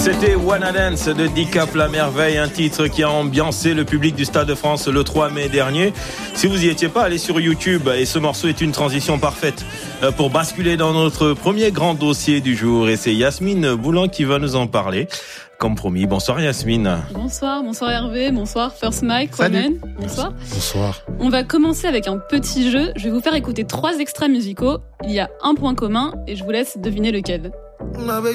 C'était Wanna Dance de Dicap La Merveille, un titre qui a ambiancé le public du Stade de France le 3 mai dernier. Si vous y étiez pas, allez sur YouTube et ce morceau est une transition parfaite pour basculer dans notre premier grand dossier du jour. Et c'est Yasmine Boulan qui va nous en parler. Comme promis, bonsoir Yasmine. Bonsoir Hervé, bonsoir First Mike, Kwame. Bonsoir. Bonsoir. On va commencer avec un petit jeu. Je vais vous faire écouter 3 extraits musicaux. Il y a un point commun et je vous laisse deviner lequel.